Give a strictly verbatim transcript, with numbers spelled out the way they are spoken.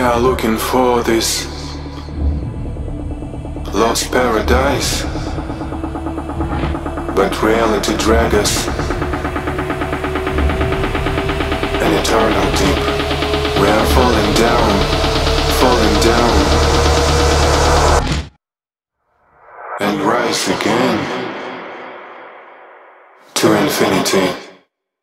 are looking for this lost paradise, but reality drags us an eternal deep. We are falling down, falling down, and rise again to infinity.